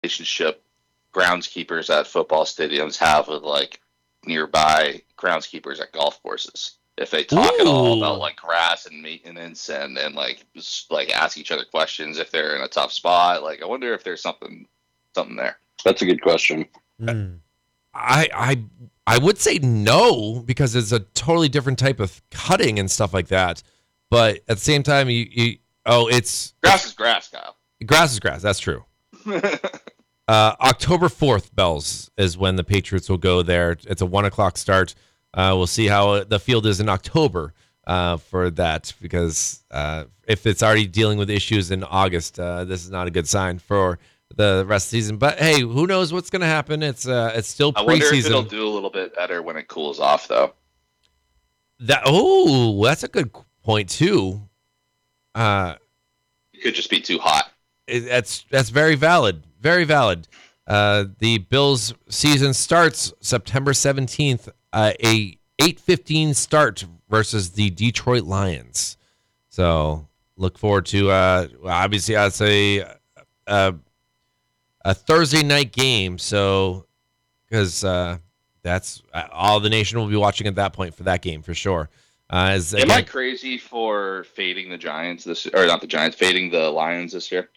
relationship groundskeepers at football stadiums have with like nearby groundskeepers at golf courses. If they talk at all about like grass and maintenance and like ask each other questions if they're in a tough spot, like I wonder if there's something there. That's a good question. I would say no, because it's a totally different type of cutting and stuff like that. But at the same time, it's grass is grass, Kyle. Grass is grass. That's true. October 4th, Bells, is when the Patriots will go there. It's a 1:00 start. We'll see how the field is in October for that, because if it's already dealing with issues in August, this is not a good sign for the rest of the season. But hey, who knows what's going to happen? It's still preseason. I wonder if it'll do a little bit better when it cools off, though. That's a good point too. It could just be too hot. That's very valid. Very valid. The Bills season starts September 17th, a 8:15 start versus the Detroit Lions. So look forward to obviously I'd say a Thursday night game. So because that's all the nation will be watching at that point for that game for sure. Am I crazy for fading the Giants not the Giants, fading the Lions this year?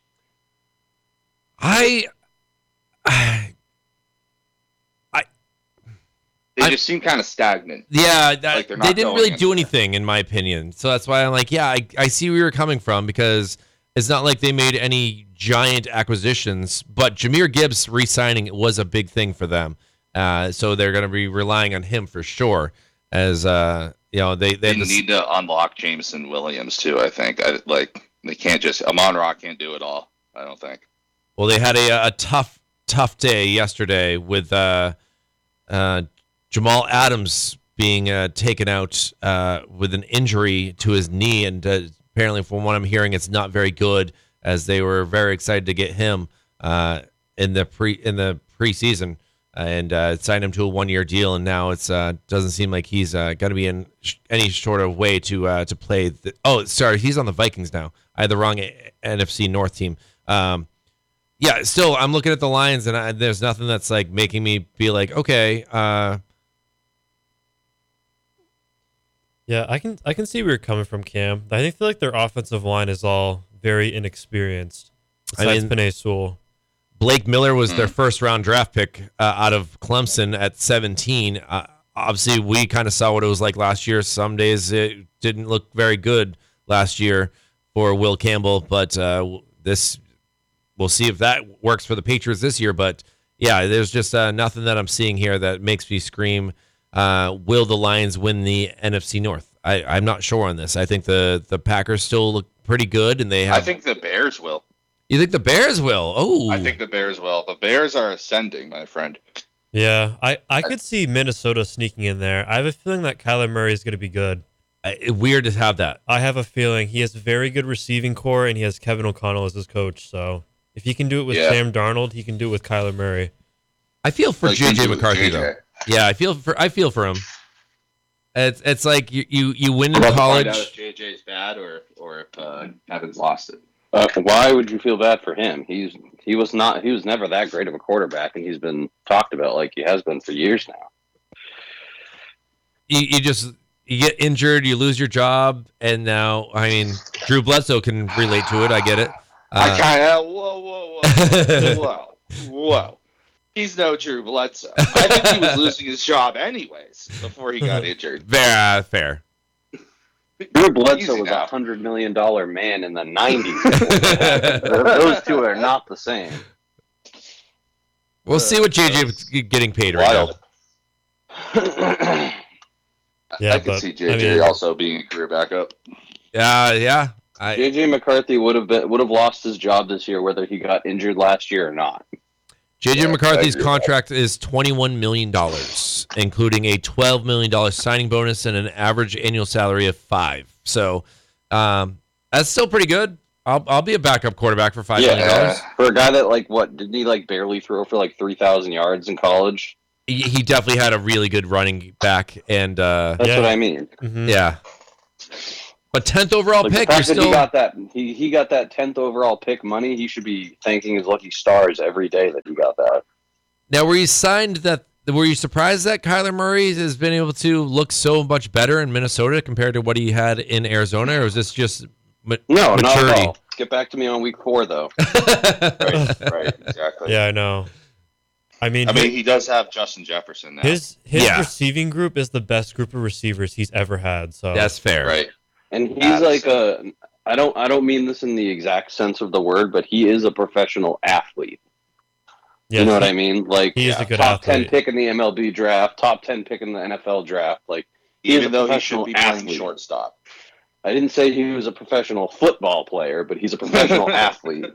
They just seem kind of stagnant. Yeah, they didn't really do anything, in my opinion. So that's why I'm like, yeah, I see where you're coming from, because it's not like they made any giant acquisitions, but Jahmyr Gibbs re-signing was a big thing for them. So they're going to be relying on him for sure. As they need to unlock Jameson Williams too. I think they can't just Amon-Ra can't do it all. I don't think. Well, they had a tough day yesterday with Jamal Adams being taken out with an injury to his knee, and apparently, from what I'm hearing, it's not very good. As they were very excited to get him in the preseason and signed him to a 1-year deal, and now it's doesn't seem like he's going to be in any sort of way to play. He's on the Vikings now. I had the wrong NFC North team. Yeah, still, I'm looking at the Lions, and there's nothing that's like making me be like, okay. Yeah, I can see where you're coming from, Cam. I feel like their offensive line is all very inexperienced. Besides Penei Sewell. Blake Miller was their first-round draft pick out of Clemson at 17. Obviously, we kind of saw what it was like last year. Some days it didn't look very good last year for Will Campbell, but we'll see if that works for the Patriots this year. But, yeah, there's just nothing that I'm seeing here that makes me scream, will the Lions win the NFC North? I'm not sure on this. I think the Packers still look pretty good, and they have. I think the Bears will. You think the Bears will? Oh, I think the Bears will. The Bears are ascending, my friend. Yeah, I could see Minnesota sneaking in there. I have a feeling that Kyler Murray is going to be good. Weird to have that. I have a feeling he has a very good receiving core, and he has Kevin O'Connell as his coach. So if he can do it with Sam Darnold, he can do it with Kyler Murray. I feel for JJ McCarthy though. Yeah, I feel for him. It's like you win in college. Find out if JJ's bad or if Kevin's lost it. Why would you feel bad for him? He was never that great of a quarterback, and he's been talked about like he has been for years now. You get injured, you lose your job, and now Drew Bledsoe can relate to it. I get it. Whoa. He's no Drew Bledsoe. I think he was losing his job anyways before he got injured. Fair. Drew Bledsoe was a $100 million man in the 90s. Those two are not the same. We'll see what JJ is getting paid right now. I could see JJ also being a career backup. Yeah. JJ McCarthy would have lost his job this year, whether he got injured last year or not. JJ McCarthy's contract is $21 million, including a $12 million signing bonus and an average annual salary of $5 million. So that's still pretty good. I'll be a backup quarterback for $5 million. For a guy that didn't he barely throw for 3,000 yards in college? He definitely had a really good running back, and that's what I mean. Mm-hmm. Yeah. But 10th overall Like, pick, the you're fact that still. he got that 10th overall pick money. He should be thanking his lucky stars every day that he got that. Now, were you surprised that Kyler Murray has been able to look so much better in Minnesota compared to what he had in Arizona, or was this just No, maturity? not at all. Get back to me on week 4, though. Right, exactly. Yeah, I know. I mean, he does have Justin Jefferson now. his Yeah. receiving group is the best group of receivers he's ever had. So That's fair. Right. And he's Addison. I don't mean this in the exact sense of the word, but he is a professional athlete. yeah, You know what I mean? Like, he is a good top 10 athlete. pick in the MLB draft, top 10 pick in the NFL draft. Like, he is Even a though he professional should be playing athlete. shortstop. I didn't say he was a professional football player, but he's a professional athlete.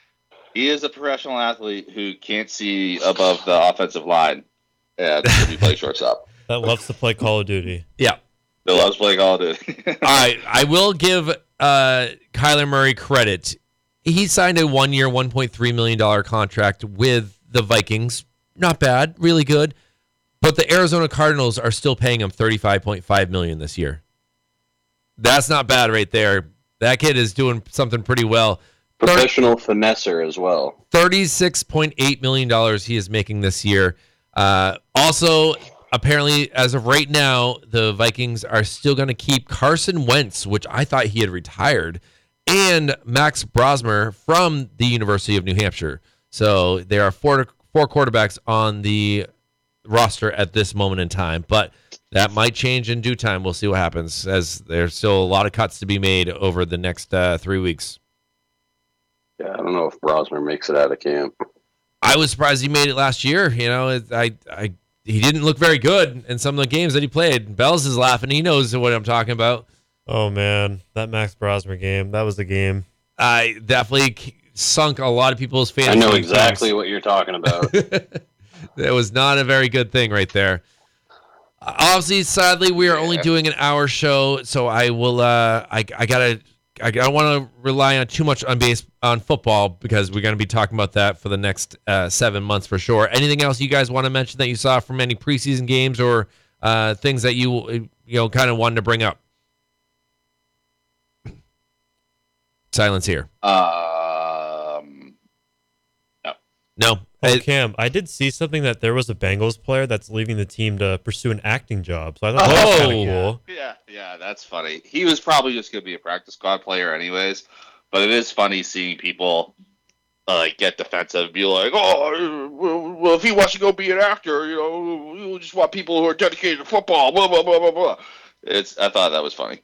He is a professional athlete who can't see above the offensive line and should be playing shortstop. That loves to play Call of Duty. Yeah. That loves playing all day. I will give Kyler Murray credit. He signed a 1-year, $1.3 million contract with the Vikings. Not bad, really good. But the Arizona Cardinals are still paying him $35.5 million this year. That's not bad right there. That kid is doing something pretty well. Professional finesser as well. $36.8 million he is making this year. Also, apparently, as of right now, the Vikings are still going to keep Carson Wentz, which I thought he had retired, and Max Brosmer from the University of New Hampshire. So there are four quarterbacks on the roster at this moment in time, but that might change in due time. We'll see what happens, as there's still a lot of cuts to be made over the next 3 weeks. Yeah, I don't know if Brosmer makes it out of camp. I was surprised he made it last year. You know, he didn't look very good in some of the games that he played. Bells is laughing. He knows what I'm talking about. Oh man, that Max Brosmer game, that was the game. I definitely sunk a lot of people's fantasy. I know exactly what you're talking about. That was not a very good thing right there. Obviously, sadly, we are only doing an hour show, so I will. I don't want to rely on too much on football, because we're going to be talking about that for the next 7 months for sure. Anything else you guys want to mention that you saw from any preseason games, or things that you kind of wanted to bring up? Silence here. No. Oh, Cam, I did see something that there was a Bengals player that's leaving the team to pursue an acting job. So I thought that was kind of cool. Yeah, that's funny. He was probably just going to be a practice squad player anyways, but it is funny seeing people get defensive and be like, oh, well, if he wants to go be an actor, we just want people who are dedicated to football, blah, blah, blah, blah, blah. I thought that was funny.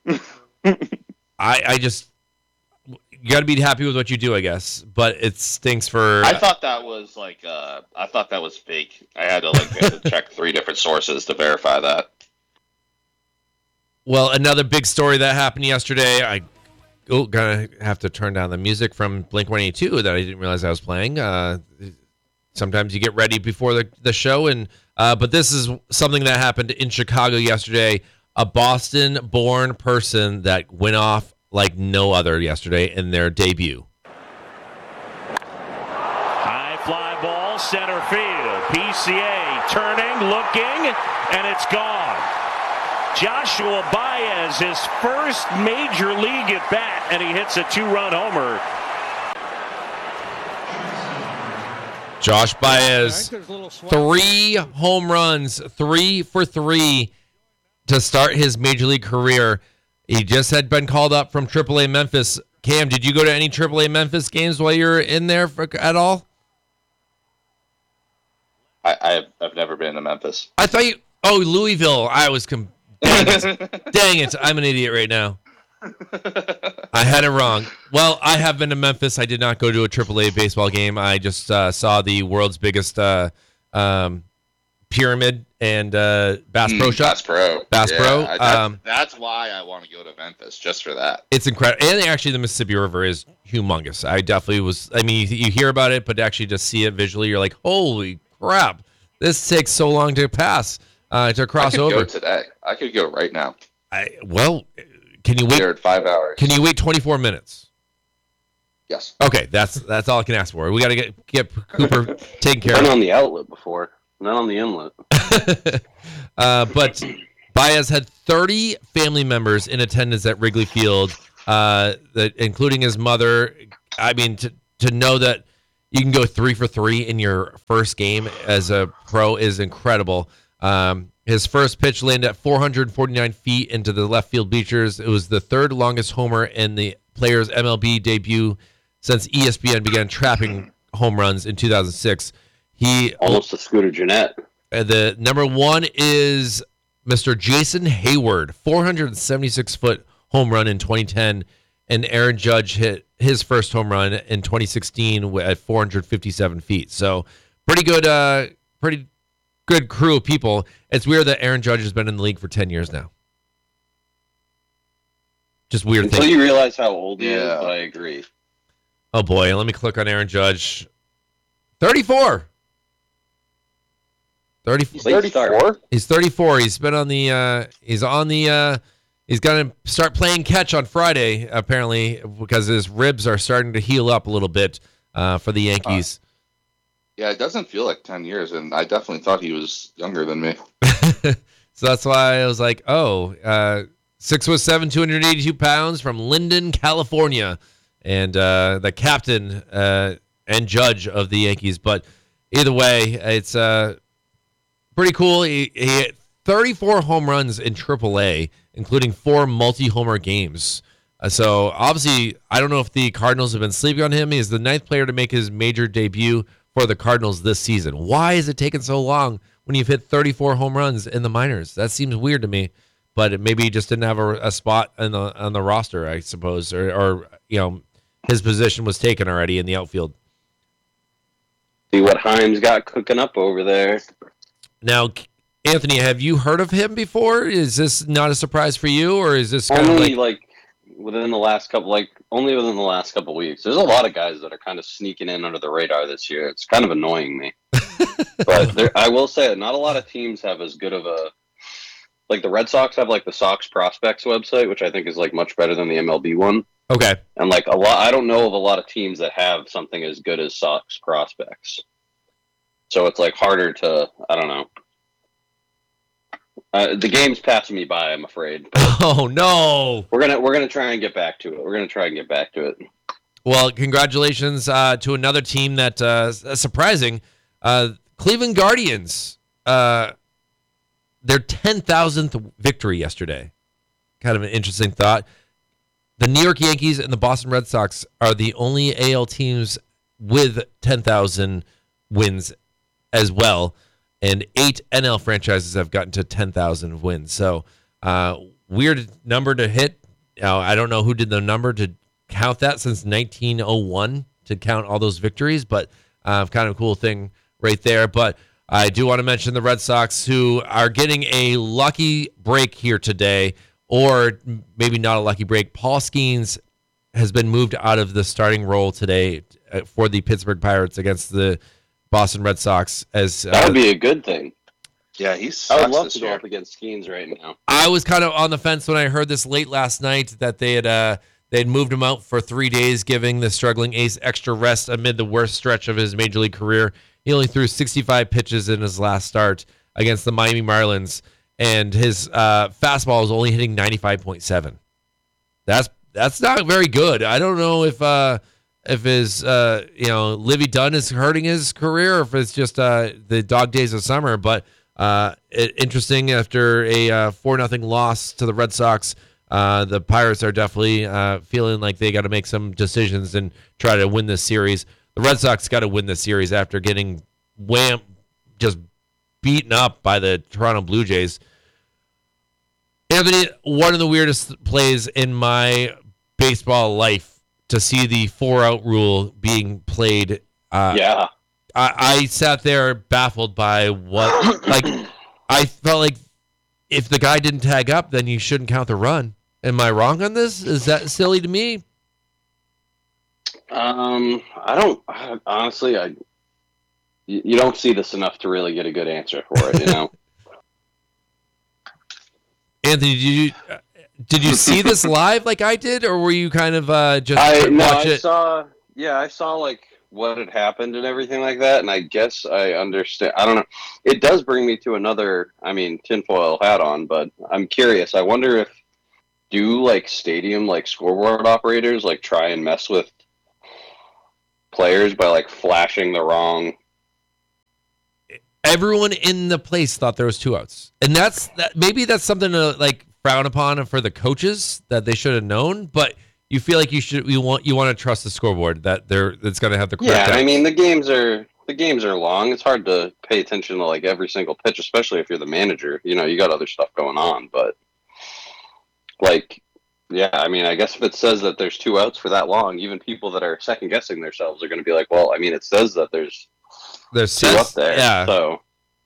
You got to be happy with what you do, I guess. But it stinks for. I thought that was fake. I had to check 3 different sources to verify that. Well, another big story that happened yesterday. Gonna have to turn down the music from Blink-182 that I didn't realize I was playing. Sometimes you get ready before the show, but this is something that happened in Chicago yesterday. A Boston-born person that went off like no other yesterday in their debut. High fly ball, center field. PCA turning, looking, and it's gone. Joshua Baez, his first major league at bat, and he hits a 2-run homer. Josh Baez, 3 home runs, 3 for 3 to start his major league career. He just had been called up from AAA Memphis. Cam, did you go to any AAA Memphis games while you were in there at all? I've never been to Memphis. I thought you. Oh, Louisville. I was. Dang it! I'm an idiot right now. I had it wrong. Well, I have been to Memphis. I did not go to a AAA baseball game. I just saw the world's biggest pyramid and Bass Pro Shop. Bass Pro. That's why I want to go to Memphis, just for that. It's incredible. And actually, the Mississippi River is humongous. I definitely was. I mean, you hear about it, but actually just see it visually, you're like, holy crap. This takes so long to pass, to cross over. I could go today. I could go right now. Can you wait? Here at 5 hours. Can you wait 24 minutes? Yes. Okay, that's all I can ask for. We got to get Cooper taken care Been of. on the outlet before, not on the inlet. But Baez had 30 family members in attendance at Wrigley Field, including his mother. I mean, to know that you can go 3 for 3 in your first game as a pro is incredible. His first pitch landed at 449 feet into the left field bleachers. It was the third longest homer in the player's MLB debut since ESPN began trapping home runs in 2006. He almost a Scooter Gennett. The number one is Mr. Jason Hayward, 476-foot home run in 2010, and Aaron Judge hit his first home run in 2016 at 457 feet. So pretty good crew of people. It's weird that Aaron Judge has been in the league for 10 years now. Just weird Until thing. you realize how old he is, but I agree. Oh boy, let me click on Aaron Judge. 34. 34? He's 34. He's been on the he's going to start playing catch on Friday apparently because his ribs are starting to heal up a little bit for the Yankees. Yeah, it doesn't feel like 10 years, and I definitely thought he was younger than me. So that's why I was like, 6'7", 282 pounds from Linden, California, and the captain and judge of the Yankees. But either way, it's pretty cool. He hit 34 home runs in AAA, including 4 multi-homer games. So obviously, I don't know if the Cardinals have been sleeping on him. He's the 9th player to make his major debut for the Cardinals this season. Why is it taking so long when you've hit 34 home runs in the minors? That seems weird to me, but maybe he just didn't have a spot on the roster, I suppose, or his position was taken already in the outfield. See what Himes got cooking up over there. Now, Anthony, have you heard of him before? Is this not a surprise for you, or is this kind only of within the last couple weeks? There's a lot of guys that are kind of sneaking in under the radar this year. It's kind of annoying me. But I will say that not a lot of teams have as good of a the Red Sox have the Sox Prospects website, which I think is much better than the MLB one. Okay. And I don't know of a lot of teams that have something as good as Sox Prospects. So it's harder to, I don't know. The game's passing me by, I'm afraid. Oh no! We're gonna try and get back to it. Well, congratulations to another team that surprising. Cleveland Guardians, their 10,000th victory yesterday. Kind of an interesting thought. The New York Yankees and the Boston Red Sox are the only AL teams with 10,000 wins as well. And 8 NL franchises have gotten to 10,000 wins. So, weird number to hit. Now, I don't know who did the number to count that since 1901 to count all those victories, but kind of a cool thing right there. But I do want to mention the Red Sox, who are getting a lucky break here today, or maybe not a lucky break. Paul Skeens has been moved out of the starting role today for the Pittsburgh Pirates against the Boston Red Sox. As that would be a good thing. Yeah, I would love to go up against Skeens right now. I was kind of on the fence when I heard this late last night that they'd moved him out for 3 days, giving the struggling ace extra rest amid the worst stretch of his major league career. He only threw 65 pitches in his last start against the Miami Marlins, and his fastball was only hitting 95.7. That's not very good. I don't know if his Livy Dunn is hurting his career, or if it's just the dog days of summer. But interesting, after a 4-0 loss to the Red Sox, the Pirates are definitely feeling like they got to make some decisions and try to win this series. The Red Sox got to win this series after getting just beaten up by the Toronto Blue Jays. Anthony, one of the weirdest plays in my baseball life to see the 4-out rule being played. Yeah. I sat there baffled by what, I felt like if the guy didn't tag up, then you shouldn't count the run. Am I wrong on this? Is that silly to me? Honestly, you don't see this enough to really get a good answer for it, Anthony, did you see this live like I did, or were you kind of just watch it? I saw what had happened and everything like that, and I guess I understand. I don't know. It does bring me to another, tinfoil hat on, but I'm curious. I wonder if stadium scoreboard operators try and mess with players by flashing the wrong. Everyone in the place thought there was 2 outs, and maybe that's something to frown upon for the coaches that they should have known, but. You feel like you want to trust the scoreboard that it's going to have the correct. Yeah, the games are long. It's hard to pay attention to every single pitch, especially if you're the manager. You got other stuff going on, but I guess if it says that there's 2 outs for that long, even people that are second guessing themselves are going to be like, well, it says that there's 2 up there. Yeah. So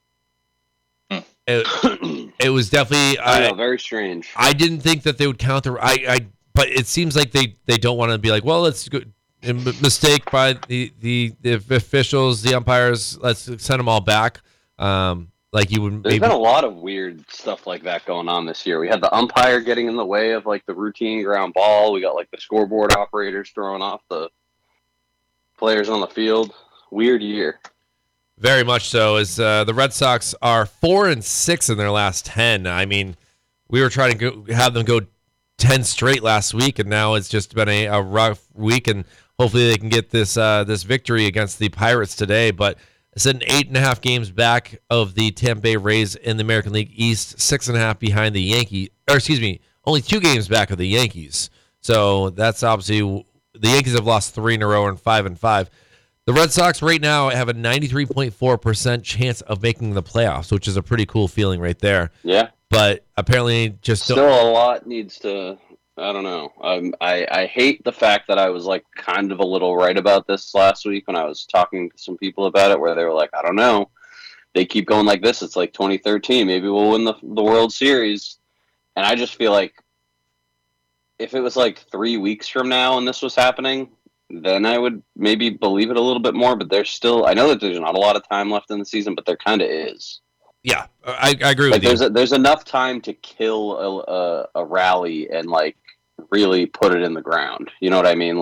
it was definitely very strange. I didn't think that they would count but it seems like they don't want to be like, well, let's go mistake by the officials, the umpires. Let's send them all back. You would. There's been a lot of weird stuff like that going on this year. We had the umpire getting in the way of the routine ground ball. We got the scoreboard operators throwing off the players on the field. Weird year. Very much so. As the Red Sox are 4-6 in their last 10. We were trying to have them go 10 straight last week, and now it's just been a rough week, and hopefully they can get this victory against the Pirates today. But it's an 8.5 games back of the Tampa Bay Rays in the American League East, 6.5 behind the Yankees. Only 2 games back of the Yankees. So that's obviously the Yankees have lost 3 in a row and 5-5. The Red Sox right now have a 93.4% chance of making the playoffs, which is a pretty cool feeling right there. Yeah. But apparently still a lot needs to, I don't know. I hate the fact that I was kind of a little right about this last week when I was talking to some people about it, where they were like, I don't know. They keep going like this. It's 2013. Maybe we'll win the World Series. And I just feel like if it was 3 weeks from now and this was happening, then I would maybe believe it a little bit more. But I know that there's not a lot of time left in the season, but there kind of is. Yeah, I agree with you. There's enough time to kill a rally and really put it in the ground. You know what I mean?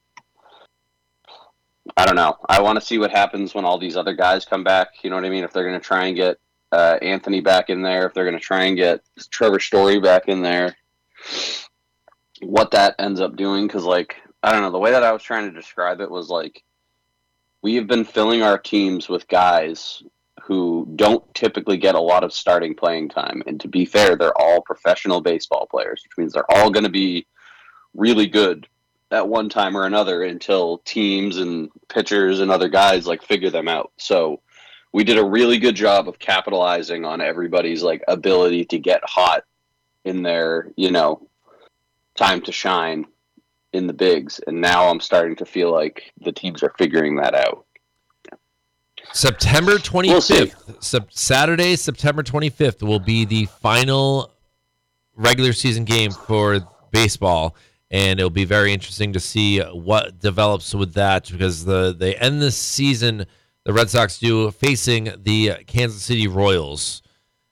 I don't know. I want to see what happens when all these other guys come back. You know what I mean? If they're going to try and get Anthony back in there, if they're going to try and get Trevor Story back in there, what that ends up doing. Because I don't know. The way that I was trying to describe it was we have been filling our teams with guys who don't typically get a lot of starting playing time. And to be fair, they're all professional baseball players, which means they're all going to be really good at one time or another until teams and pitchers and other guys figure them out. So we did a really good job of capitalizing on everybody's ability to get hot in their, time to shine in the bigs. And now I'm starting to feel like the teams are figuring that out. September 25th, Saturday, September 25th will be the final regular season game for baseball, and it'll be very interesting to see what develops with that because they end the season, the Red Sox do, facing the Kansas City Royals.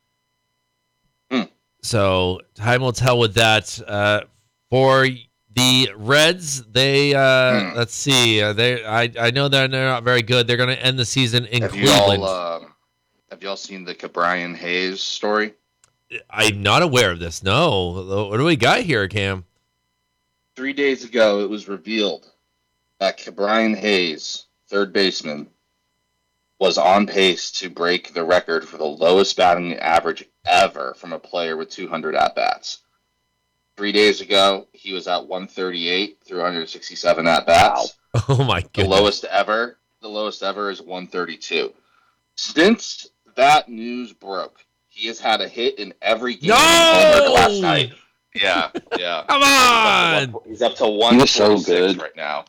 So time will tell with that. For the Reds, they let's see. I know they're not very good. They're going to end the season in Cleveland. Have y'all seen the Ke'Bryan Hayes story? I'm not aware of this. No. What do we got here, Cam? 3 days ago, it was revealed that Ke'Bryan Hayes, third baseman, was on pace to break the record for the lowest batting average ever from a player with 200 at-bats. 3 days ago, he was at 138 through 167 at-bats. Wow. Oh, my goodness. The lowest ever is 132. Since that news broke, he has had a hit in every game last night. Yeah. Come on! He's up to 146 right now.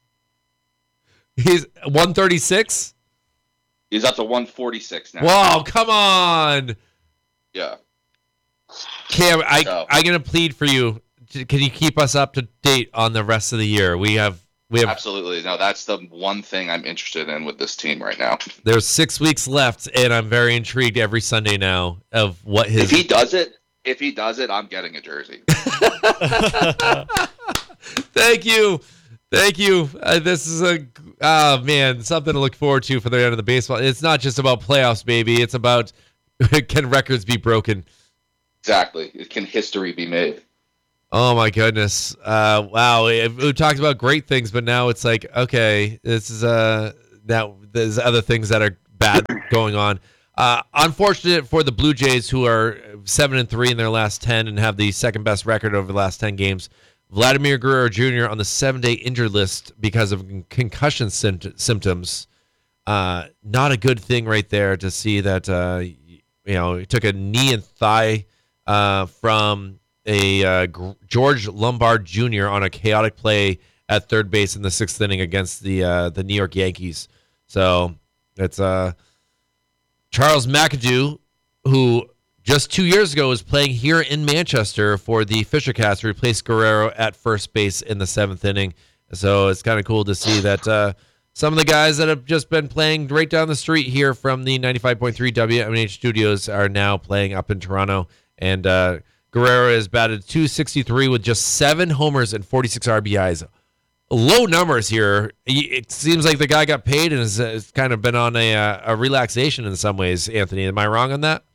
He's 136? He's up to 146 now. Wow, come on! Yeah. Cam, I'm going to plead for you. Can you keep us up to date on the rest of the year? We have Absolutely. No, that's the one thing I'm interested in with this team right now. There's 6 weeks left, and I'm very intrigued every Sunday now of what his... If he does it, I'm getting a jersey. Thank you. Thank you. This is something to look forward to for the end of the baseball. It's not just about playoffs, baby. It's about can records be broken. Exactly. Can history be made? Oh my goodness! Wow, we talked about great things, but now it's like, okay, this is now there's other things that are bad going on. Unfortunate for the Blue Jays, who are 7-3 in their last 10 and have the second best record over the last 10 games. Vladimir Guerrero Jr. on the 7-day injured list because of concussion symptoms. Not a good thing right there to see that. He took a knee and thigh from a George Lombard Jr. on a chaotic play at third base in the sixth inning against the New York Yankees. So it's Charles McAdoo, who just 2 years ago was playing here in Manchester for the Fisher Cats, replaced Guerrero at first base in the seventh inning. So it's kind of cool to see that some of the guys that have just been playing right down the street here from the 95.3 WMNH studios are now playing up in Toronto. And Guerrero has batted .263 with just 7 homers and 46 RBIs. Low numbers here. It seems like the guy got paid and has kind of been on a relaxation in some ways, Anthony. Am I wrong on that?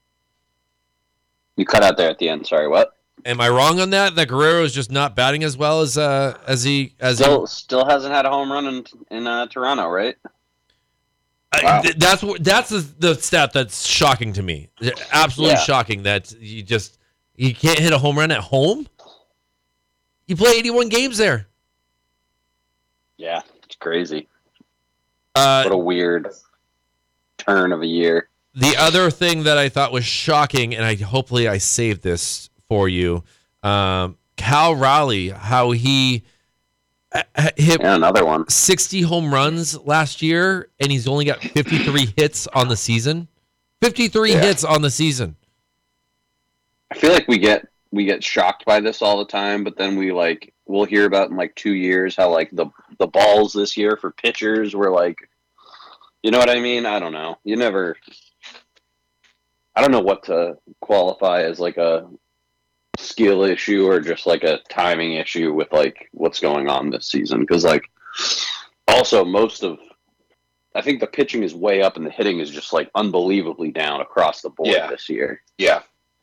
You cut out there at the end. Sorry, what? Am I wrong on that? That Guerrero is just not batting as well as he still hasn't had a home run in Toronto, right? Wow. That's the stat that's shocking to me. Absolutely shocking that you can't hit a home run at home. You play 81 games there. Yeah, it's crazy. What a weird turn of a year. The other thing that I thought was shocking, and hopefully I saved this for you, Cal Raleigh, how he hit another one. 60 home runs last year, and he's only got 53 hits on the season. 53 hits on the season. I feel like we get shocked by this all the time, but then we'll hear about in 2 years how the balls this year for pitchers were you know what I mean? I don't know. I don't know what to qualify as a skill issue or just a timing issue with what's going on this season. Because also I think the pitching is way up and the hitting is just unbelievably down across the board this year. Yeah.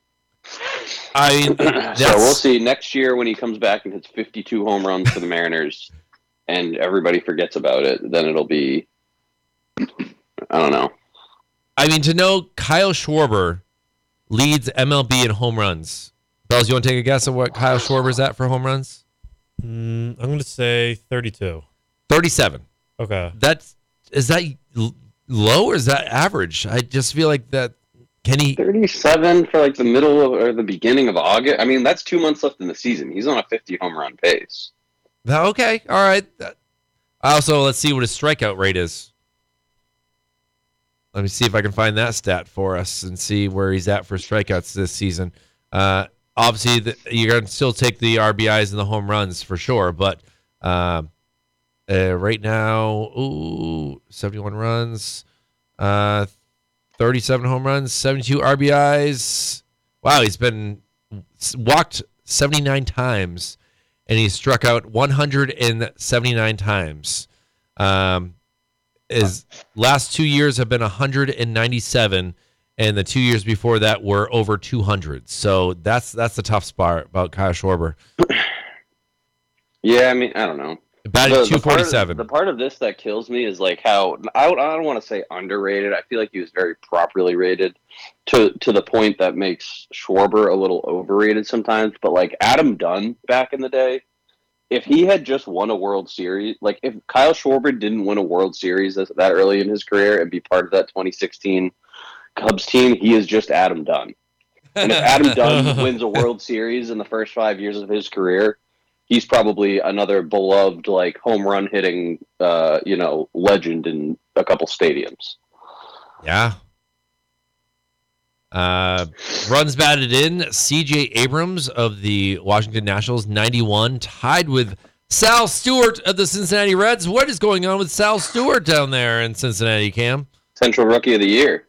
So we'll see next year when he comes back and hits 52 home runs for the Mariners and everybody forgets about it. Then it'll be, I don't know. I mean, to know Kyle Schwarber leads MLB in home runs. Bells, you want to take a guess at what Kyle Schwarber's at for home runs? I'm going to say 32. 37. Okay. Is that low or is that average? I just feel like that. Can he 37 for the middle or the beginning of August? I mean, that's 2 months left in the season. He's on a 50 home run pace. Okay. All right. Also, let's see what his strikeout rate is. Let me see if I can find that stat for us and see where he's at for strikeouts this season. Obviously, you're going to still take the RBIs and the home runs for sure, but right now, 71 runs, 37 home runs, 72 RBIs. Wow, he's been walked 79 times, and he's struck out 179 times. His last 2 years have been 197, and the 2 years before that were over 200. So that's the tough spot about Kyle Schwarber. Yeah, I mean, I don't know. Batting 247. The part of this that kills me is how I don't want to say underrated. I feel like he was very properly rated to the point that makes Schwarber a little overrated sometimes. But Adam Dunn back in the day, if he had just won a World Series, if Kyle Schwarber didn't win a World Series that early in his career and be part of that 2016 Cubs team, he is just Adam Dunn. And if Adam Dunn wins a World Series in the first 5 years of his career, he's probably another beloved home run hitting legend in a couple stadiums. Yeah. Runs batted in, C.J. Abrams of the Washington Nationals, 91, tied with Sal Stewart of the Cincinnati Reds. What is going on with Sal Stewart down there in Cincinnati, Cam? Central Rookie of the Year.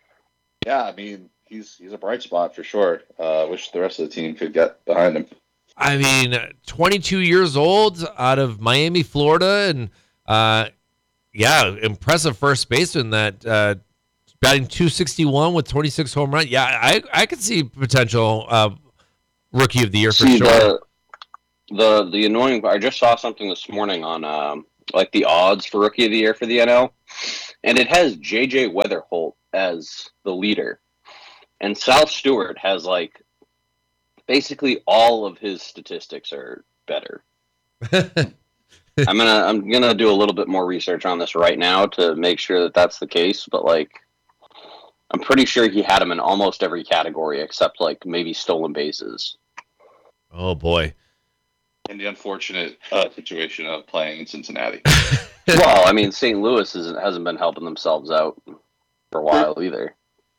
Yeah, I mean, he's a bright spot for sure. Wish the rest of the team could get behind him. I mean, 22 years old out of Miami, Florida, and impressive first baseman that batting 261 with 26 home runs. Yeah, I could see potential rookie of the year for sure. The annoying part, I just saw something this morning on like the odds for rookie of the year for the NL, and it has JJ Weatherholt as the leader, and Sal Stewart has like basically all of his statistics are better. I'm gonna do a little bit more research on this right now to make sure that that's the case, but like I'm pretty sure he had him in almost every category except like maybe stolen bases. Oh boy. In the unfortunate situation of playing in Cincinnati. Well, I mean, St. Louis hasn't been helping themselves out for a while either.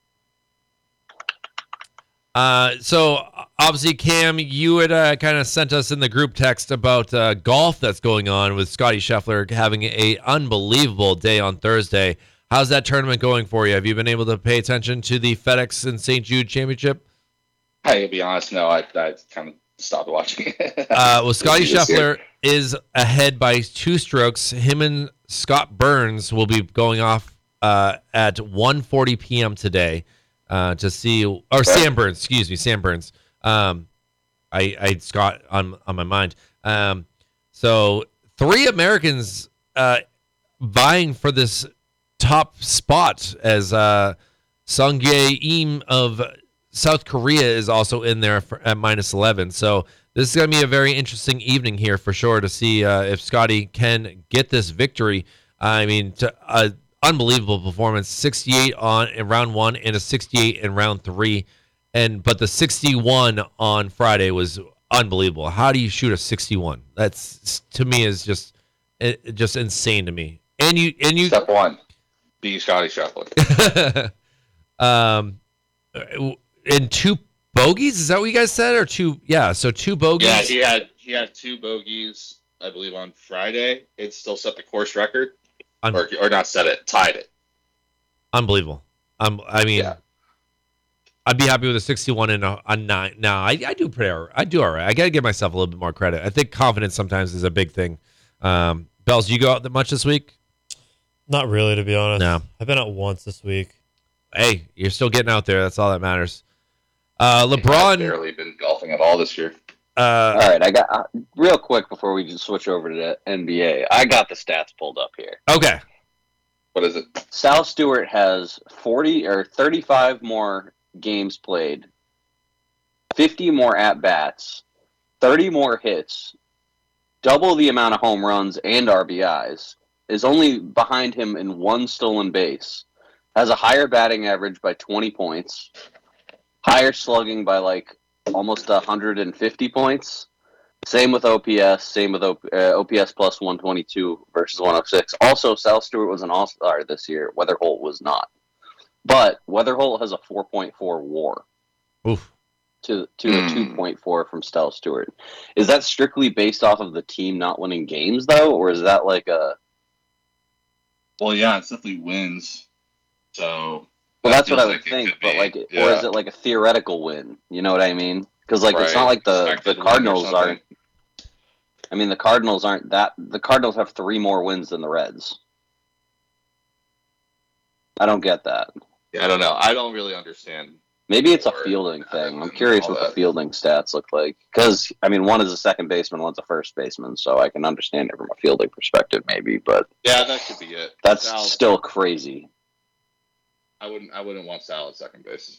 So obviously, Cam, you had kind of sent us in the group text about golf that's going on with Scotty Scheffler having a unbelievable day on Thursday. How's that tournament going for you? Have you been able to pay attention to the FedEx and St. Jude Championship? Hey, to be honest, no, I kind of stopped watching it. Well, Scotty Scheffler is ahead by 2 strokes. Him and Scott Burns will be going off at 1:40 p.m. today to see, or Sam Burns, excuse me, Sam Burns. I had Scott on my mind. So 3 Americans vying for this top spot as Sungjae Im of South Korea is also in there at -11. So this is going to be a very interesting evening here for sure to see if Scotty can get this victory. I mean, unbelievable performance, 68 in round 1 and a 68 in round 3. But the 61 on Friday was unbelievable. How do you shoot a 61? That's, to me, is just insane to me. And you Step 1, be Scotty Scheffler. In 2 bogeys, is that what you guys said, or 2? Yeah, so 2 bogeys. Yeah, he had 2 bogeys, I believe, on Friday. It still set the course record, or not set it, tied it. Unbelievable. I mean, yeah. I'd be happy with a 61 and a 9. No, I do all right. I got to give myself a little bit more credit. I think confidence sometimes is a big thing. Bells, you go out that much this week? Not really, to be honest. No. I've been out once this week. Hey, you're still getting out there. That's all that matters. LeBron. I've barely been golfing at all this year. All right, I got real quick before we just switch over to the NBA. I got the stats pulled up here. Okay. What is it? Sal Stewart has 35 more games played, 50 more at-bats, 30 more hits, double the amount of home runs and RBIs, is only behind him in 1 stolen base, has a higher batting average by 20 points, higher slugging by like almost 150 points. Same with OPS, OPS plus 122 versus 106. Also, Sal Stewart was an all-star this year. Weatherholt was not. But Weatherholt has a 4.4 WAR. Oof. To a 2.4 from Sal Stewart. Is that strictly based off of the team not winning games, though? Or is that like a... Well, yeah, it's definitely wins. So... Well, that's what I would think, but like, or is it like a theoretical win? You know what I mean? Because like, it's not like the Cardinals aren't. I mean, the Cardinals aren't that. The Cardinals have 3 more wins than the Reds. I don't get that. Yeah, I don't know. I don't really understand. Maybe it's a fielding thing. I'm curious what the fielding stats look like. Because I mean, one is a second baseman, one's a first baseman, so I can understand it from a fielding perspective, maybe. But yeah, that could be it. That's still crazy. I wouldn't want Sal at second base.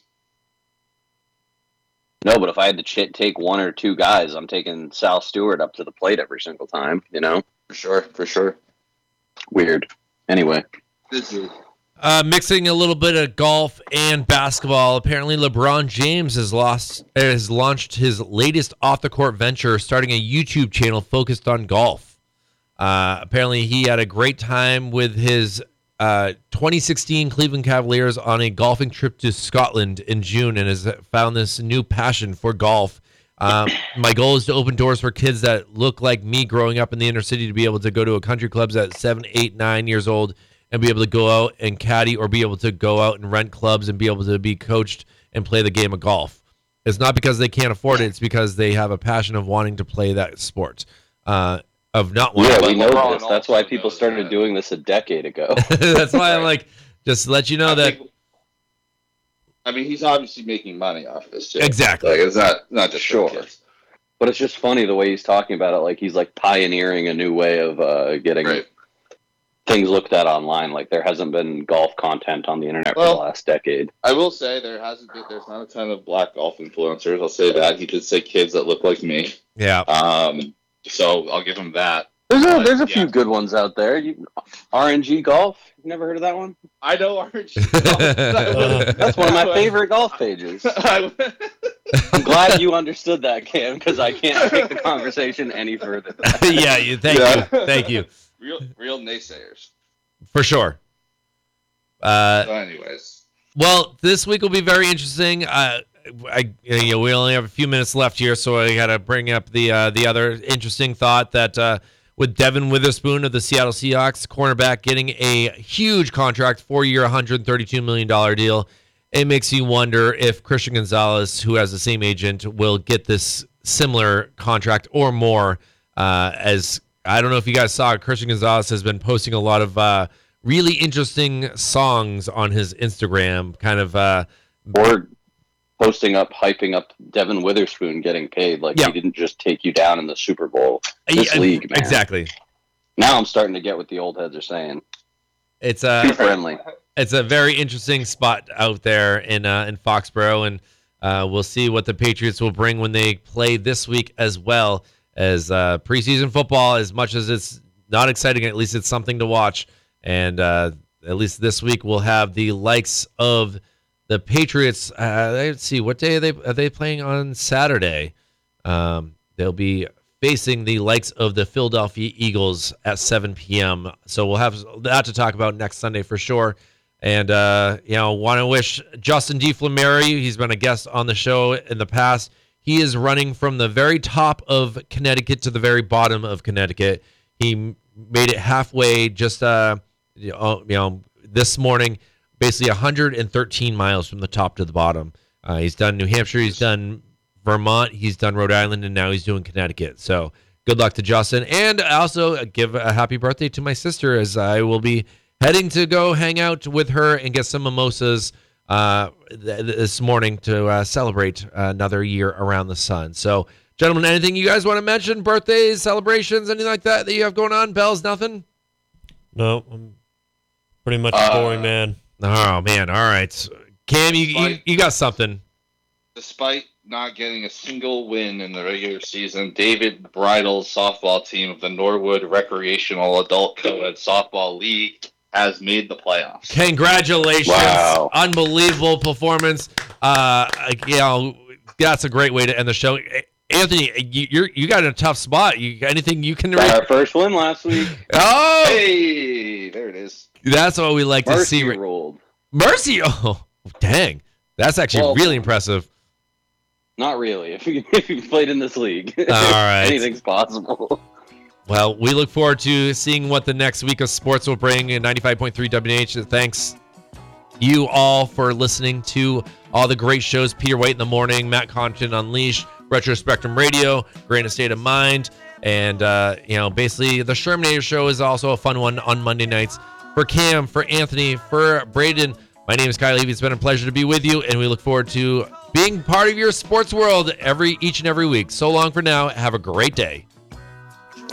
No, but if I had to take 1 or 2 guys, I'm taking Sal Stewart up to the plate every single time, you know? For sure. Weird. Anyway. Mixing a little bit of golf and basketball. Apparently, LeBron James has launched his latest off-the-court venture, starting a YouTube channel focused on golf. Apparently, he had a great time with his 2016 Cleveland Cavaliers on a golfing trip to Scotland in June and has found this new passion for golf. My goal is to open doors for kids that look like me growing up in the inner city to be able to go to a country clubs at 7, 8, 9 years old and be able to go out and caddy or be able to go out and rent clubs and be able to be coached and play the game of golf. It's not because they can't afford it. It's because they have a passion of wanting to play that sport. Of not wanting. Yeah, we know LeBron this. That's why also people knows started that. doing this a decade ago. That's why I'm like, just to let you know that. I mean, he's obviously making money off this too. Exactly. Like, it's not just Sure. for kids. But it's just funny the way he's talking about it. Like he's like pioneering a new way of getting Right. things looked at online. Like there hasn't been golf content on the internet for the last decade. I will say there's not a ton of black golf influencers. I'll say that. He did say kids that look like me. Yeah. So I'll give him that. There's a Yeah. few good ones out there. RNG Golf. You never heard of that one? I know RNG. That's one of my favorite golf pages. I'm glad you understood that, Cam, because I can't take the conversation any further. Yeah. Thank you. Real naysayers. For sure. So anyways. Well, this week will be very interesting. We only have a few minutes left here, so I got to bring up the other interesting thought that with Devin Witherspoon of the Seattle Seahawks, cornerback, getting a huge contract, 4-year, $132 million deal, it makes you wonder if Christian Gonzalez, who has the same agent, will get this similar contract or more. As I don't know if you guys saw, Christian Gonzalez has been posting a lot of really interesting songs on his Instagram, kind of. Or posting up, hyping up Devin Witherspoon getting paid. Like he didn't just take you down in the Super Bowl. This league, man. Exactly. Now I'm starting to get what the old heads are saying. It's Too friendly. It's a very interesting spot out there in Foxborough, and we'll see what the Patriots will bring when they play this week, as well as preseason football. As much as it's not exciting, at least it's something to watch. And at least this week we'll have the likes of the Patriots. Let's see, what day are they playing on Saturday? They'll be facing the likes of the Philadelphia Eagles at 7 p.m. So we'll have that to talk about next Sunday for sure. And want to wish Justin DeFlameri. He's been a guest on the show in the past. He is running from the very top of Connecticut to the very bottom of Connecticut. He made it halfway just this morning. Basically 113 miles from the top to the bottom. He's done New Hampshire, he's done Vermont, he's done Rhode Island, and now he's doing Connecticut. So good luck to Justin. And also give a happy birthday to my sister, as I will be heading to go hang out with her and get some mimosas this morning to celebrate another year around the sun. So, gentlemen, anything you guys want to mention? Birthdays, celebrations, anything like that you have going on? Bells, nothing? No, I'm pretty much a boring man. Oh, man. All right. Cam, you got something. Despite not getting a single win in the regular season, David Bridle's softball team of the Norwood Recreational Adult Co-ed Softball League has made the playoffs. Congratulations. Wow. Unbelievable performance. That's a great way to end the show. Anthony, you got in a tough spot. Anything you can... Got our first win last week. Oh! Hey, there it is. That's what we like to see. Mercy rolled. Mercy! Oh, dang. That's actually really impressive. Not really. If you played in this league, All right. anything's possible. Well, we look forward to seeing what the next week of sports will bring in 95.3 WH. Thanks you all for listening to all the great shows. Peter White in the Morning, Matt Compton Unleashed, Retro Spectrum Radio, Grain of State of Mind, and basically the Shermanator Show is also a fun one on Monday nights. For Cam, for Anthony, for Braden, my name is Kyle Levy. It's been a pleasure to be with you, and we look forward to being part of your sports world each and every week. So long for now. Have a great day.